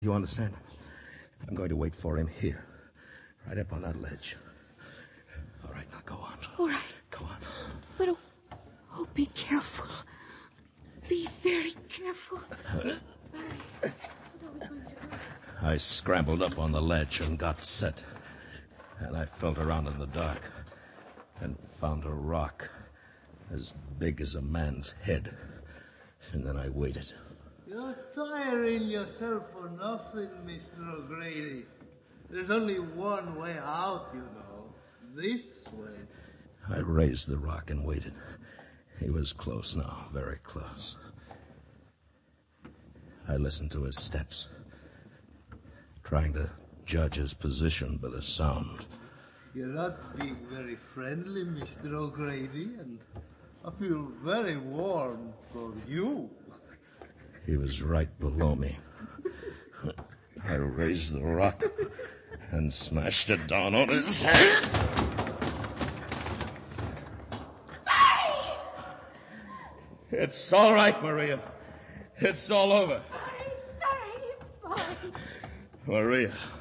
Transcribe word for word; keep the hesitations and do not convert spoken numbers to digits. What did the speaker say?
You understand? I'm going to wait for him here, right up on that ledge. All right, now go on. All right. Go on. But, oh, oh be careful. Be very careful. Barry, what are we going to do? I scrambled up on the ledge and got set. And I felt around in the dark and found a rock as big as a man's head. And then I waited. You're tiring yourself for nothing, Mister O'Grady. There's only one way out, you know. This way. I raised the rock and waited. He was close now, very close. I listened to his steps, trying to judge his position by the sound. You're not being very friendly, Mister O'Grady, and I feel very warm for you. He was right below me. I raised the rock and smashed it down on his head. Barry! It's all right, Maria. It's all over. Barry, Barry, Barry. Maria.